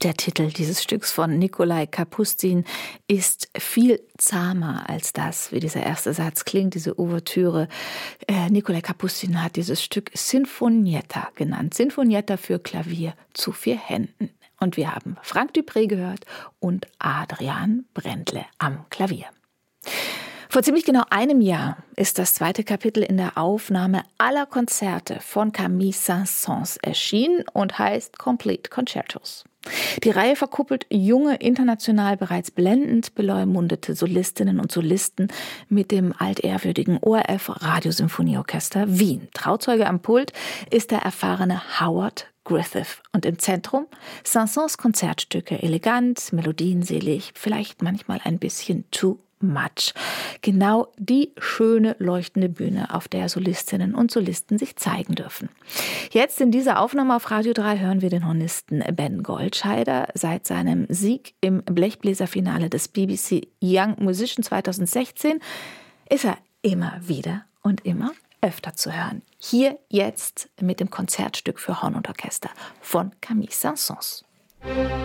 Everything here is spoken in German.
Der Titel dieses Stücks von Nikolai Kapustin ist viel zahmer als das, wie dieser erste Satz klingt, diese Ouvertüre. Nikolai Kapustin hat dieses Stück Sinfonietta genannt. Sinfonietta für Klavier zu 4 Händen. Und wir haben Frank Dupré gehört und Adrian Brändle am Klavier. Vor ziemlich genau einem Jahr ist das 2. Kapitel in der Aufnahme aller Konzerte von Camille Saint-Saëns erschienen und heißt Complete Concertos. Die Reihe verkuppelt junge, international bereits blendend beleumundete Solistinnen und Solisten mit dem altehrwürdigen ORF Radiosymphonieorchester Wien. Trauzeuge am Pult ist der erfahrene Howard Griffith. Und im Zentrum Saint-Saëns Konzertstücke, elegant, melodienselig, vielleicht manchmal ein bisschen too much. Genau die schöne, leuchtende Bühne, auf der Solistinnen und Solisten sich zeigen dürfen. Jetzt in dieser Aufnahme auf Radio 3 hören wir den Hornisten Ben Goldscheider. Seit seinem Sieg im Blechbläserfinale des BBC Young Musician 2016 ist er immer wieder und immer öfter zu hören. Hier jetzt mit dem Konzertstück für Horn und Orchester von Camille Saint-Saëns.